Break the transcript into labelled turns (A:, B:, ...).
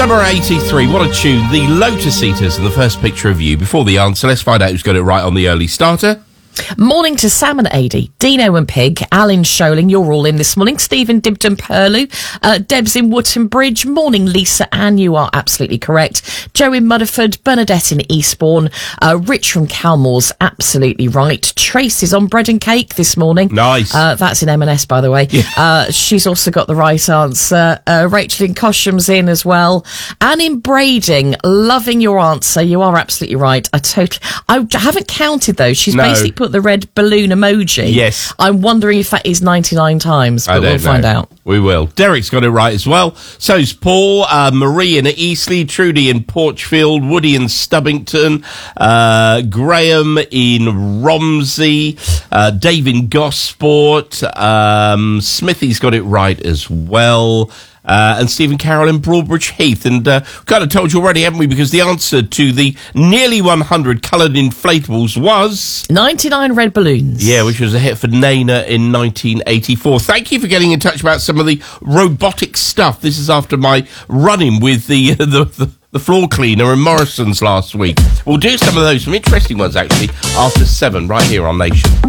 A: Summer 83, what a tune. The Lotus Eaters in the first picture of you. Before the answer, let's find out who's got it right on the early starter.
B: Morning to Sam and Adi, Dino and Pig, Alan Sholing, you're all in this morning, Stephen Dibden Perlu, Debs in Wootton Bridge, morning Lisa Ann, you are absolutely correct, Joe in Mudderford, Bernadette in Eastbourne, Rich from Calmore's absolutely right, Trace is on bread and cake this morning.
A: Nice.
B: That's in M&S, by the way.
A: Yeah.
B: She's also got the right answer. Rachel in Cosham's in as well. Anne in Brading, loving your answer. You are absolutely right. I haven't counted those. She's basically put the red balloon emoji.
A: Yes.
B: I'm wondering if that is 99 times, but we'll find out.
A: We will. Derek's got it right as well. So's Paul, Marie in Eastleigh, Trudy in Porchfield, Woody in Stubbington, Graham in Romsey, Dave in Gosport, Smithy's got it right as well. And Stephen Carroll in Broadbridge Heath. And kind of told you already, haven't we? Because the answer to the nearly 100 coloured inflatables was
B: 99 red balloons.
A: Yeah, which was a hit for Nana in 1984. Thank you for getting in touch about some of the robotic stuff. This is after my run-in with the floor cleaner in Morrison's last week. We'll do some of those, some interesting ones actually, after 7 right here on Nation.